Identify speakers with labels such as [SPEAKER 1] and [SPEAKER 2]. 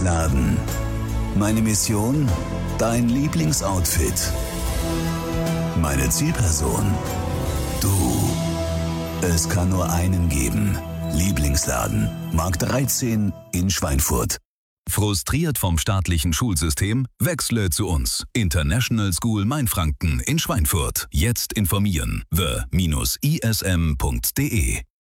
[SPEAKER 1] Lieblingsladen. Meine Mission? Dein Lieblingsoutfit. Meine Zielperson? Du. Es kann nur einen geben. Lieblingsladen. Markt 13 in Schweinfurt.
[SPEAKER 2] Frustriert vom staatlichen Schulsystem? Wechsle zu uns. International School Mainfranken in Schweinfurt. Jetzt informieren. the-ism.de